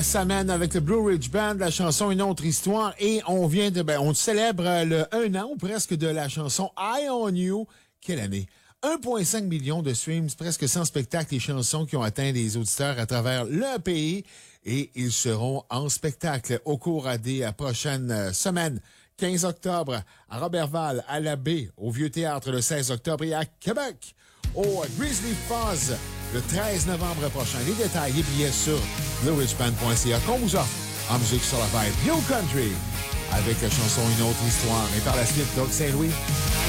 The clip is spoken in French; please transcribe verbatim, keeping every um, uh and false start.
la semaine avec le Blue Ridge Band, la chanson Une autre histoire. Et on vient de, ben, on célèbre le un an ou presque de la chanson Eye on You. Quelle année? un virgule cinq million de streams, presque cent spectacles et chansons qui ont atteint les auditeurs à travers le pays. Et ils seront en spectacle au cours des prochaines semaines. quinze octobre à Robertval, à la Baie, au Vieux-Théâtre le seize octobre et à Québec, au Grizzly Fuzz le treize novembre prochain. Les détails et billets sur blue ridge band point c a qu'on vous offre en musique sur la vibe New Country avec la chanson Une autre histoire. Et par la suite, Doug Saint-Louis.